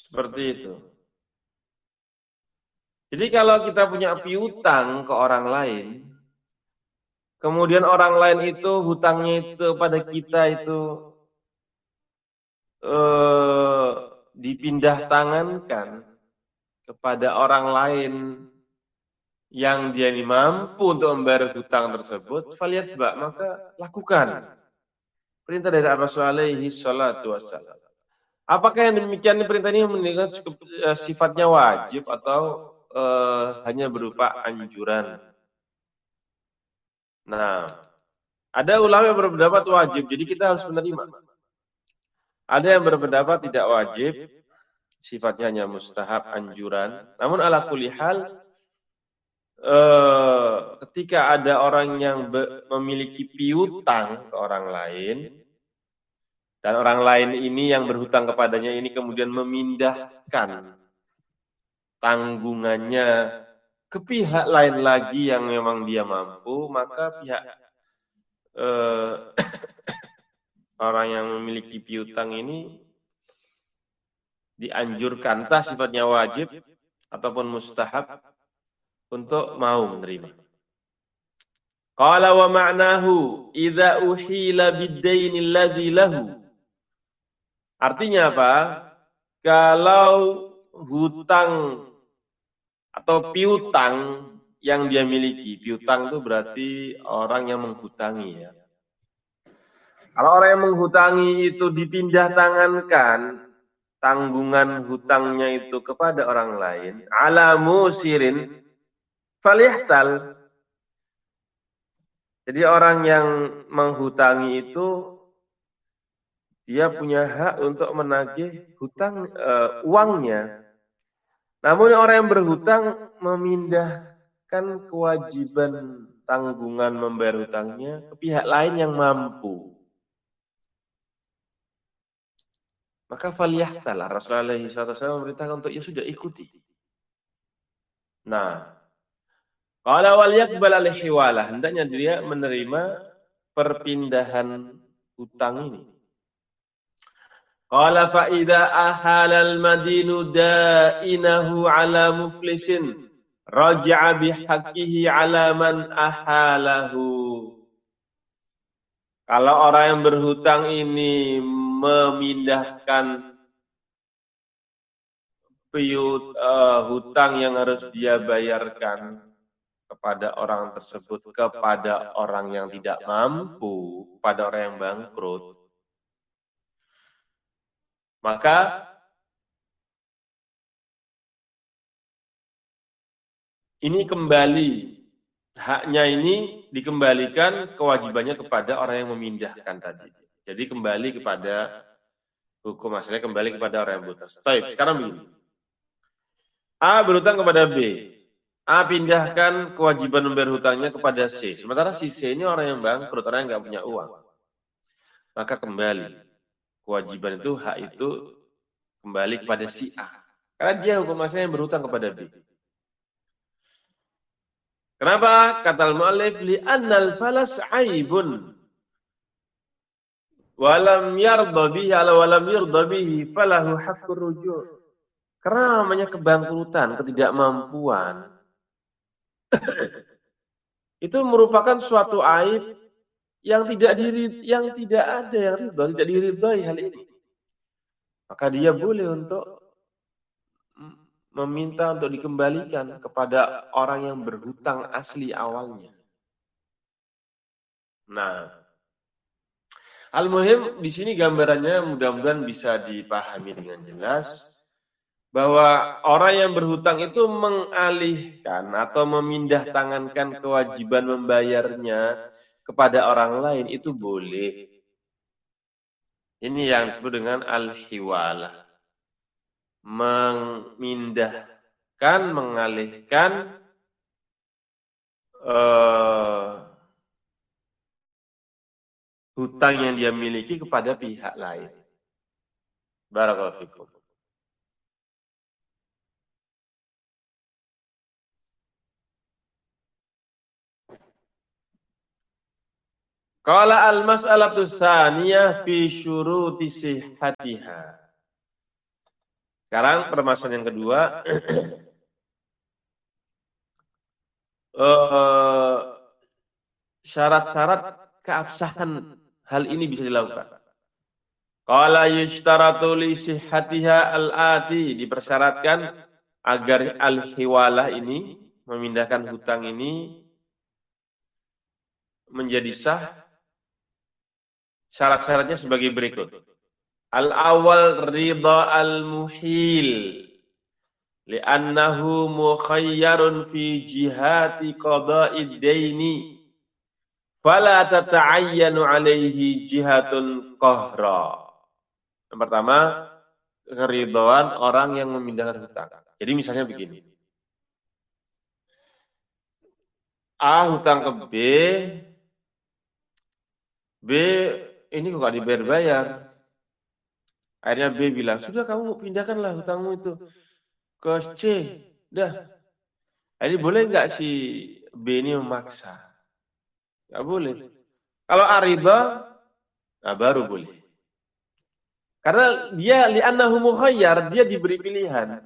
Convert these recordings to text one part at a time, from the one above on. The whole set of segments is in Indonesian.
Seperti itu. Jadi kalau kita punya piutang ke orang lain, kemudian orang lain itu hutangnya itu pada kita itu dipindah tangankan kepada orang lain yang dia ini mampu untuk membayar hutang tersebut, faliyatba, maka lakukan. Perintah dari Rasul alaihi salatu wassalam. Apakah yang demikian perintah ini menunjukkan sifatnya wajib atau hanya berupa anjuran? Nah, ada ulama yang berpendapat wajib, jadi kita harus menerima. Ada yang berpendapat tidak wajib, sifatnya hanya mustahab, anjuran. Namun ala kulli hal, ketika ada orang yang memiliki piutang ke orang lain, dan orang lain ini yang berhutang kepadanya ini kemudian memindahkan tanggungannya ke pihak lain lagi yang memang dia mampu, maka pihak orang yang memiliki piutang ini dianjurkan, entah sifatnya wajib ataupun mustahab, untuk mau menerima. Qala wa ma'nahu idza uhila bid-daini alladhi lahu. Artinya apa? Kalau hutang atau piutang yang dia miliki, piutang itu berarti orang yang menghutangi ya. Kalau orang yang menghutangi itu dipindah tangankan tanggungan hutangnya itu kepada orang lain, ala musirin falihtal. Jadi orang yang menghutangi itu dia punya hak untuk menagih hutang uangnya. Namun orang yang berhutang memindahkan kewajiban tanggungan membayar hutangnya ke pihak lain yang mampu. Maka faliyahtalah, Rasulullah SAW memerintahkan untuk ya sudah ikuti. Nah, qala wal yaqbal al-hiwalah, hendaknya dia menerima perpindahan hutang ini. Qala fa idza ahala al-madinu da'inahu ala muflisin raja'a bihaqqihi ala man ahalahu. Kalau orang yang berhutang ini memindahkan hutang yang harus dia bayarkan kepada orang tersebut kepada orang yang tidak mampu, pada orang yang bangkrut, maka ini kembali, haknya ini dikembalikan kewajibannya kepada orang yang memindahkan tadi. Jadi kembali kepada hukum asalnya, kembali kepada orang yang buta. Baik, sekarang begini. A berhutang kepada B. A pindahkan kewajiban membayar hutangnya kepada C. Sementara si C ini orang yang bangkrut, orang yang nggak punya uang. Maka kembali kewajiban itu, hak itu kembali kepada si A. Karena dia hukum asalnya yang berhutang kepada B. Kenapa? Kata al-mu'allif, li'annal falas aibun. Walam yarda bihi ala walam yarda bihi falahu haqqur ruju'. Karena namanya kebangkrutan, ketidakmampuan, itu merupakan suatu aib yang tidak ada yang ridha, tidak diridhai hal ini. Maka dia boleh untuk meminta untuk dikembalikan kepada orang yang berhutang asli awalnya. Nah, al-muhim di sini gambarannya mudah-mudahan bisa dipahami dengan jelas bahwa orang yang berhutang itu mengalihkan atau memindah tangankan kewajiban membayarnya kepada orang lain itu boleh. Ini yang disebut dengan al-hiwalah. Memindahkan, mengalihkan hutang yang dia miliki kepada pihak lain. Barakallahu fikum. Qala al-mas'alatu tsaniyah fi syuruti sihhatiha. Sekarang permasalahan yang kedua, syarat-syarat keabsahan hal ini bisa dilakukan. Qala yushtaratu li sihhatiha al-ati, dipersyaratkan agar al-hiwalah ini, memindahkan hutang ini menjadi sah, syarat-syaratnya sebagai berikut. Al-awwal ridha al-muhil, li'annahu mukhayyarun fi jihati qada'id daini, fala tata'ayyanu alaihi jihatun qahra. Yang pertama, keridhaan orang yang memindahkan hutang. Jadi misalnya begini. A hutang ke B, B ini kok gak dibayar-bayar. Akhirnya B bilang, sudah kamu pindahkanlah hutangmu itu ke C. Dah. Jadi boleh nggak si B ini memaksa? Nggak boleh. Kalau A ridha, nah baru boleh. Karena dia li'annahu mukhayyar, dia diberi pilihan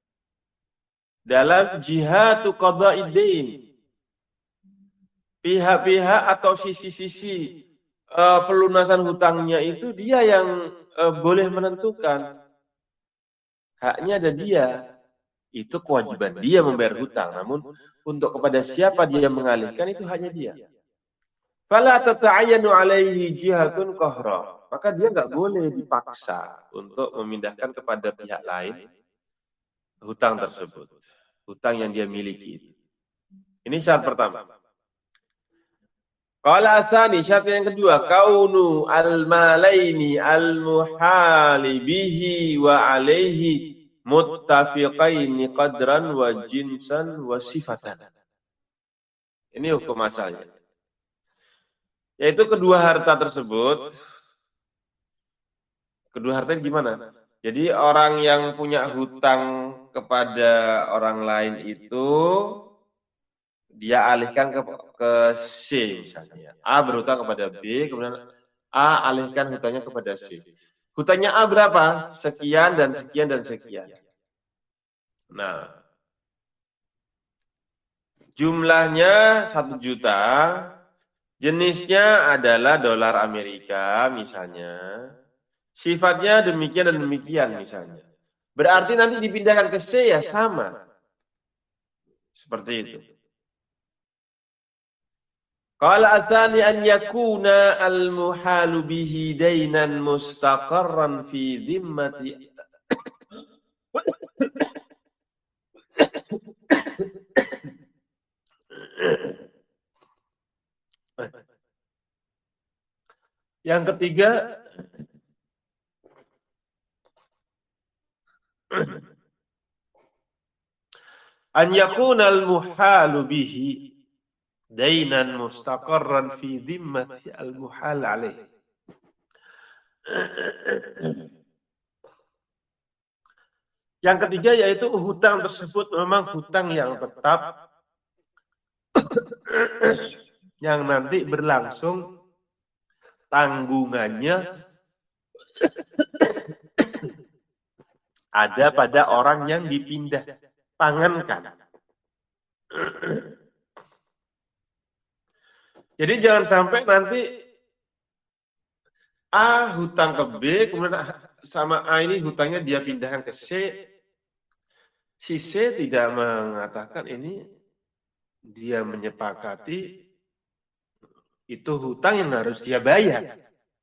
dalam jihatu qada'id dain. Pihak-pihak atau sisi-sisi pelunasan hutangnya itu dia yang boleh menentukan. Haknya ada dia. Itu kewajiban dia membayar hutang. Namun untuk kepada siapa dia mengalihkan itu haknya dia. Fala tata'ayyanu alaihi jihatun qahra. Maka dia nggak boleh dipaksa untuk memindahkan kepada pihak lain hutang tersebut. Hutang yang dia miliki. Ini syarat pertama. Qala asani, syarat yang kedua, kaunu al-malaini al-muhali bihi wa alaihi muttafiqaini qadran wa jinsan wa sifatan. Ini hukum asalnya. Yaitu kedua harta tersebut. Kedua harta gimana? Jadi orang yang punya hutang kepada orang lain itu dia alihkan ke C misalnya. A berhutang kepada B, kemudian A alihkan hutangnya kepada C. Hutangnya A berapa? Sekian dan sekian dan sekian. Nah, jumlahnya 1 juta, jenisnya adalah dolar Amerika misalnya. Sifatnya demikian dan demikian misalnya. Berarti nanti dipindahkan ke C ya sama. Seperti itu. Qala atsani an yakuna al-muhalu bihi dainan mustaqarran fi dhimmati. Yang ketiga, an yakuna al-muhalu bihi dainan mustaqarran fi dhimmati al-muhal alaih. Yang ketiga yaitu hutang tersebut memang hutang yang tetap yang nanti berlangsung tanggungannya ada pada orang yang dipindah tangankan. Jadi jangan sampai nanti A hutang ke B, kemudian sama A ini hutangnya dia pindahkan ke C. Si C tidak mengatakan ini dia menyepakati itu hutang yang harus dia bayar.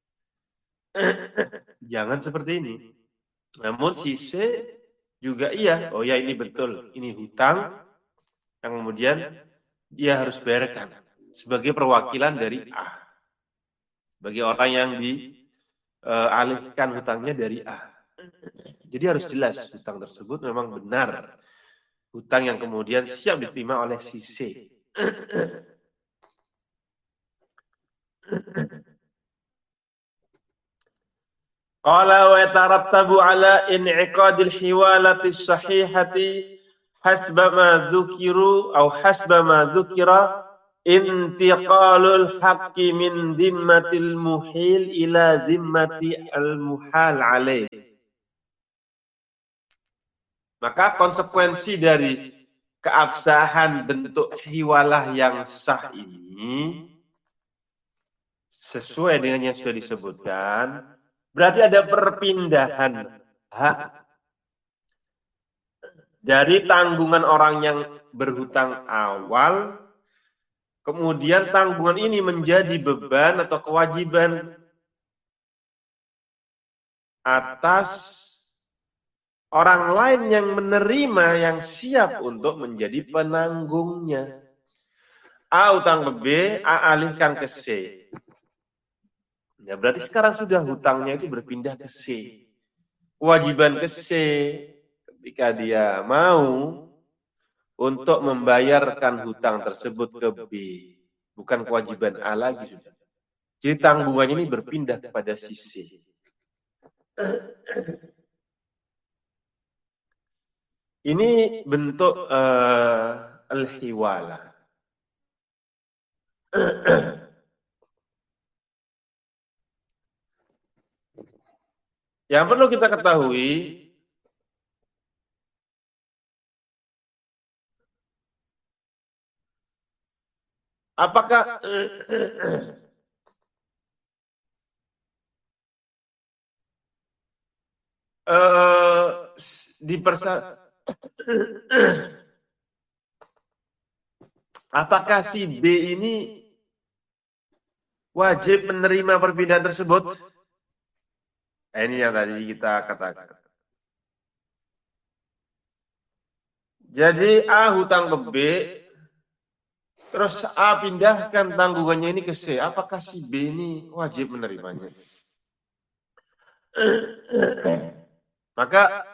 Jangan seperti ini. Namun si C juga iya, oh ya ini betul, ini hutang yang kemudian dia harus bayarkan sebagai perwakilan dari A. Bagi orang yang dialihkan hutangnya dari A. Jadi harus jelas hutang tersebut memang benar. Hutang yang kemudian siap diterima oleh si C. Qala wa yatarattabu ala in'iqadil hiwalati sahihati hasba ma dzukiru atau hasba ma dzukira intiqalul haqqi min dhimmatil muhil ila dhimmati al muhal alaih. Maka konsekuensi dari keabsahan bentuk hiwalah yang sah ini sesuai dengan yang sudah disebutkan, berarti ada perpindahan hak dari tanggungan orang yang berhutang awal, kemudian tanggungan ini menjadi beban atau kewajiban atas orang lain yang menerima, yang siap untuk menjadi penanggungnya. A utang ke B, A alihkan ke C. Ya, berarti sekarang sudah hutangnya itu berpindah ke C. Kewajiban ke C ketika dia mau untuk membayarkan hutang tersebut ke B. Bukan kewajiban A lagi sudah. Jadi tanggungannya ini berpindah kepada si C. Ini bentuk al-hiwalah. Yang perlu kita ketahui, apakah apakah si B ini wajib menerima perpindahan tersebut? Ini yang tadi kita katakan. Jadi A hutang ke B, terus A pindahkan tanggungannya ini ke C. Apakah si B ini wajib menerimanya? Maka